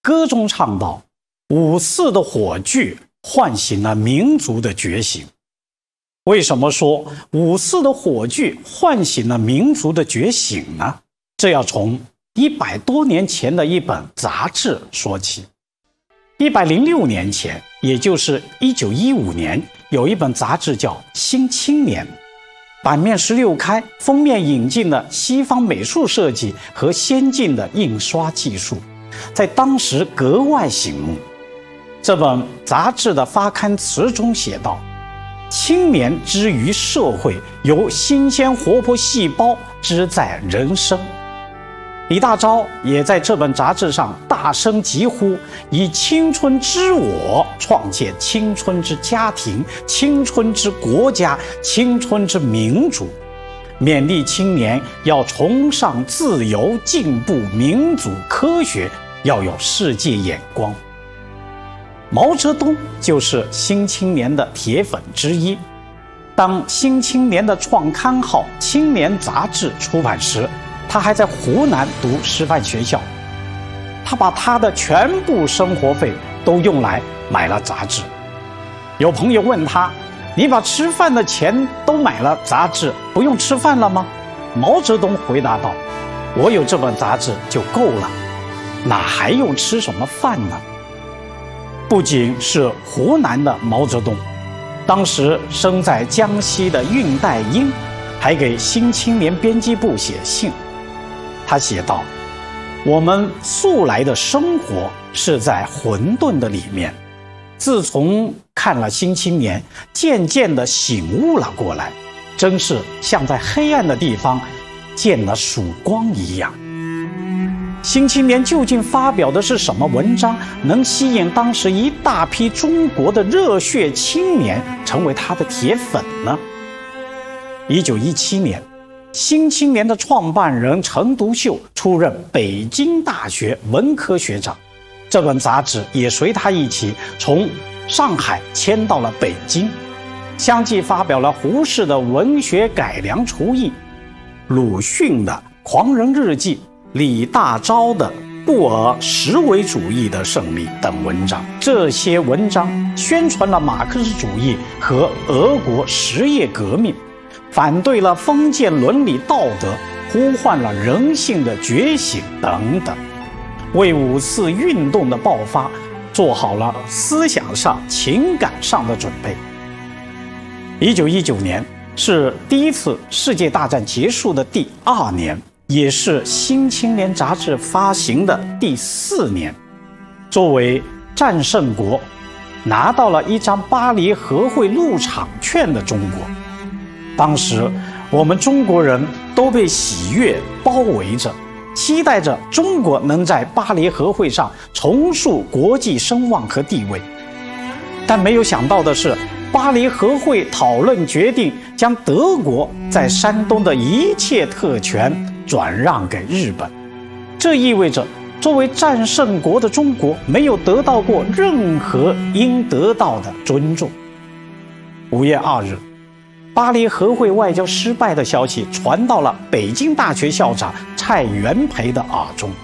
歌中唱道：“5·4的火炬唤醒了民族的觉醒。”为什么说5·4的火炬唤醒了民族的觉醒呢？这要从100多年前的一本杂志说起。106年前，也就是1915年，有一本杂志叫《新青年》，版面16开，封面引进了西方美术设计和先进的印刷技术，在当时格外醒目。这本杂志的发刊词中写道：“青年之于社会，由新鲜活泼细胞之在人生。”李大钊也在这本杂志上大声疾呼，以青春之我创建青春之家庭、青春之国家、青春之民主，勉励青年要崇尚自由、进步、民主、科学，要有世界眼光。毛泽东就是《新青年》的铁粉之一。当《新青年》的创刊号《青年》杂志出版时，他还在湖南读师范学校。他把他的全部生活费都用来买了杂志。有朋友问他：“你把吃饭的钱都买了杂志，不用吃饭了吗？”毛泽东回答道：“我有这本杂志就够了，哪还用吃什么饭呢？”不仅是湖南的毛泽东，当时生在江西的恽代英还给《新青年》编辑部写信。他写道：“我们素来的生活是在混沌的里面，自从看了《新青年》，渐渐地醒悟了过来，真是像在黑暗的地方见了曙光一样。”《新青年》究竟发表的是什么文章，能吸引当时一大批中国的热血青年成为他的铁粉呢？1917年，《新青年》的创办人陈独秀出任北京大学文科学长，这本杂志也随他一起从上海迁到了北京，相继发表了胡适的文学改良刍议、鲁迅的《狂人日记》、李大钊的《布尔什维主义的胜利》等文章。这些文章宣传了马克思主义和俄国实业革命，反对了封建伦理道德，呼唤了人性的觉醒等等，为5·4运动的爆发做好了思想上、情感上的准备。1919年是第一次世界大战结束的第2年，也是《新青年》杂志发行的第4年。作为战胜国，拿到了一张巴黎和会入场券的中国，当时我们中国人都被喜悦包围着，期待着中国能在巴黎和会上重塑国际声望和地位。但没有想到的是，巴黎和会讨论决定将德国在山东的一切特权转让给日本，这意味着作为战胜国的中国没有得到过任何应得到的尊重。5月2日，巴黎和会外交失败的消息传到了北京大学校长蔡元培的耳中。